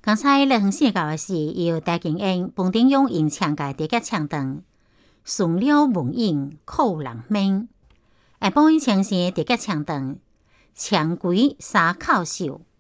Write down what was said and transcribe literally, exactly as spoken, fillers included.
刚才咧线教的是由戴景英、彭定勇演唱嘅第一唱段，顺了文音扣人命。下晡唱是第一唱段，枪鬼三口秀。